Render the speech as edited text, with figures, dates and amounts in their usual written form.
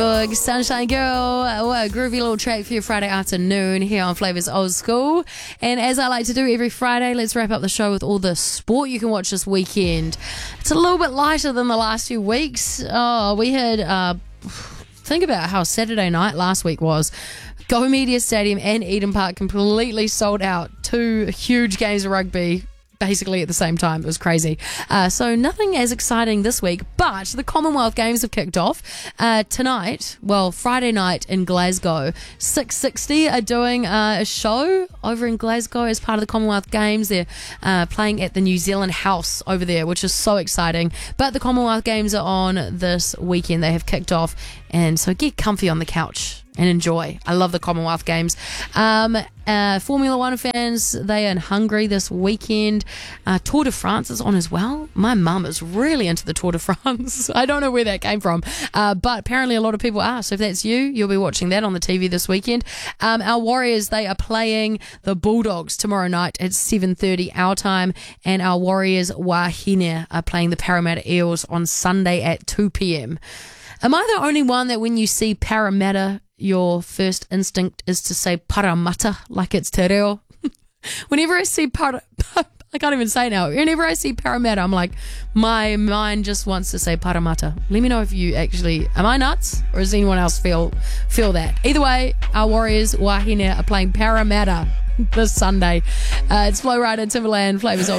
Sunshine Girl, what a groovy little track for your Friday afternoon here on Flavours Old School. And as I like to do every Friday, let's wrap up the show with all the sport you can watch this weekend. It's a little bit lighter than the last few weeks. We had, think about how Saturday night last week was. Go Media Stadium and Eden Park completely sold out. Two huge games of rugby basically at the same time. It was crazy. So nothing as exciting this week, but the Commonwealth Games have kicked off tonight. Well, Friday night in Glasgow. 660 are doing a show over in Glasgow as part of the Commonwealth Games. They're playing at the New Zealand House over there, which is so exciting. But the Commonwealth Games are on this weekend. They have kicked off, and so get comfy on the couch and enjoy. I love the Commonwealth Games. Formula One fans, they are in Hungary this weekend. Tour de France is on as well. My mum is really into the Tour de France. I don't know where that came from, but apparently a lot of people are. So if that's you, you'll be watching that on the TV this weekend. Our Warriors, they are playing the Bulldogs tomorrow night at 7:30 our time, and our Warriors Wahine are playing the Parramatta Eels on Sunday at 2 p.m. Am I the only one that when you see Parramatta, your first instinct is to say Parramatta like it's te reo? Whenever I see I can't even say it now. Whenever I see Parramatta, I'm like, my mind just wants to say Parramatta. Let me know if you actually, am I nuts? Or does anyone else feel that? Either way, our Warriors Wahine are playing Parramatta this Sunday. It's Flo Rida, Timberland, Flavours